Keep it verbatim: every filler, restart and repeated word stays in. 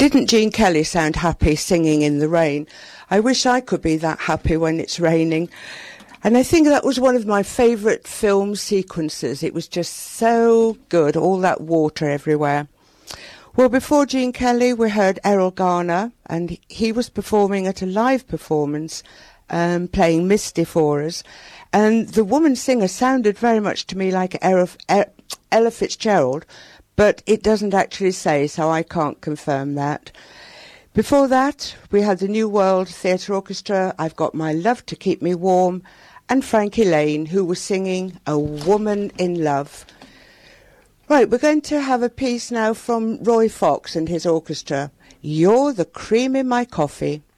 Didn't Gene Kelly sound happy singing in the rain? I wish I could be that happy when it's raining. And I think that was one of my favourite film sequences. It was just so good, all that water everywhere. Well, before Gene Kelly, we heard Errol Garner, and he was performing at a live performance, um, playing Misty for us. And the woman singer sounded very much to me like Ella, Ella Fitzgerald, but it doesn't actually say, so I can't confirm that. Before that, we had the New World Theatre Orchestra, I've Got My Love to Keep Me Warm, and Frankie Lane, who was singing A Woman in Love. Right, we're going to have a piece now from Roy Fox and his orchestra. You're the cream in my coffee.